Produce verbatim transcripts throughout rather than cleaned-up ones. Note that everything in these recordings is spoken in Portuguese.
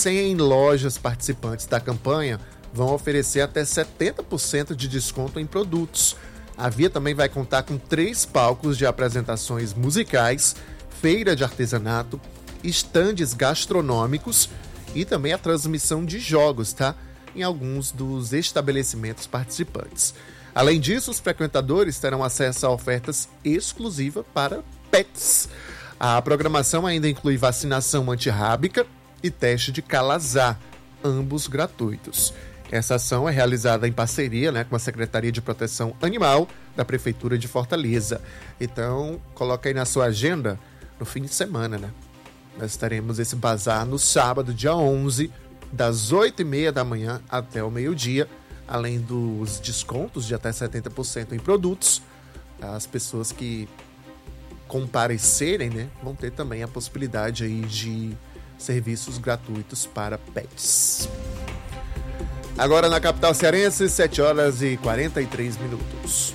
cem lojas participantes da campanha vão oferecer até setenta por cento de desconto em produtos. A Via também vai contar com três palcos de apresentações musicais, feira de artesanato, estandes gastronômicos e também a transmissão de jogos, tá? Em alguns dos estabelecimentos participantes. Além disso, os frequentadores terão acesso a ofertas exclusivas para pets. A programação ainda inclui vacinação antirrábica e teste de calazar, ambos gratuitos. Essa ação é realizada em parceria, né, com a Secretaria de Proteção Animal da Prefeitura de Fortaleza. Então, coloca aí na sua agenda no fim de semana, né? Nós teremos esse bazar no sábado, dia onze, das oito e meia da manhã até o meio-dia, além dos descontos de até setenta por cento em produtos. As pessoas que comparecerem, né, vão ter também a possibilidade aí de serviços gratuitos para pets. Agora na capital cearense, sete horas e quarenta e três minutos.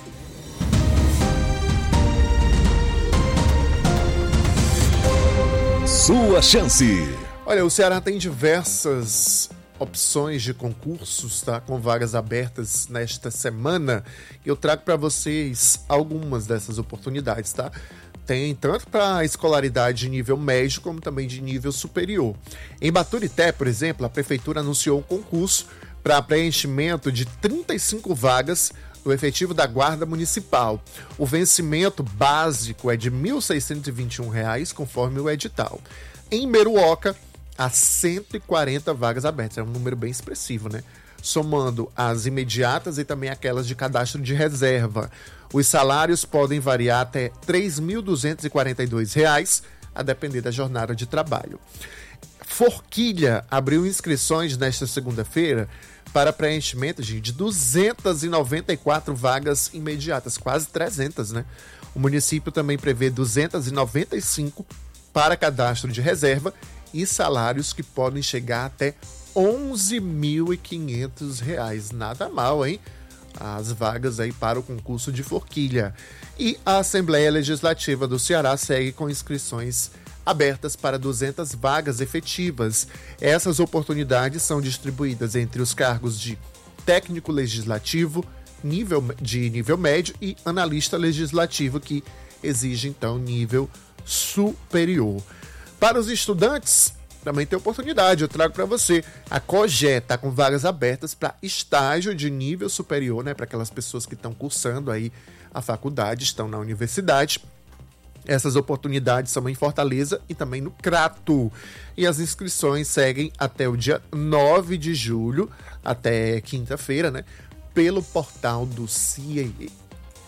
Sua chance. Olha, o Ceará tem diversas opções de concursos, tá? Com vagas abertas nesta semana. Eu trago para vocês algumas dessas oportunidades, tá? Tem tanto para escolaridade de nível médio como também de nível superior. Em Baturité, por exemplo, a prefeitura anunciou um concurso para preenchimento de trinta e cinco vagas do efetivo da Guarda Municipal. O vencimento básico é de mil seiscentos e vinte e um reais, conforme o edital. Em Meruoca, há cento e quarenta vagas abertas. É um número bem expressivo, né? Somando as imediatas e também aquelas de cadastro de reserva. Os salários podem variar até três mil duzentos e quarenta e dois reais, a depender da jornada de trabalho. Forquilha abriu inscrições nesta segunda-feira para preenchimento de duzentas e noventa e quatro vagas imediatas, quase trezentas, né? O município também prevê duzentas e noventa e cinco para cadastro de reserva e salários que podem chegar até onze mil e quinhentos reais. Nada mal, hein? As vagas aí para o concurso de Forquilha. E a Assembleia Legislativa do Ceará segue com inscrições abertas para duzentas vagas efetivas. Essas oportunidades são distribuídas entre os cargos de técnico legislativo, nível, de nível médio e analista legislativo, que exige, então, nível superior. Para os estudantes, também tem oportunidade, eu trago para você. A COGÉ está com vagas abertas para estágio de nível superior, né? Para aquelas pessoas que estão cursando aí a faculdade, estão na universidade. Essas oportunidades são em Fortaleza e também no Crato. E as inscrições seguem até o dia nove de julho, até quinta-feira, né? Pelo portal do C I E.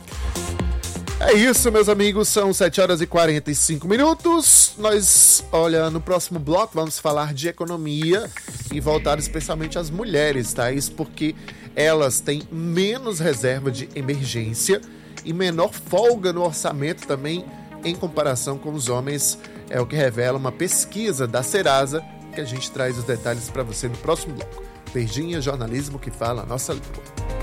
É isso, meus amigos, são sete horas e quarenta e cinco minutos. Nós, olha, no próximo bloco vamos falar de economia e voltar especialmente às mulheres, tá? Isso porque elas têm menos reserva de emergência e menor folga no orçamento também em comparação com os homens. É o que revela uma pesquisa da Serasa, que a gente traz os detalhes para você no próximo bloco. Verdinha, jornalismo que fala a nossa língua.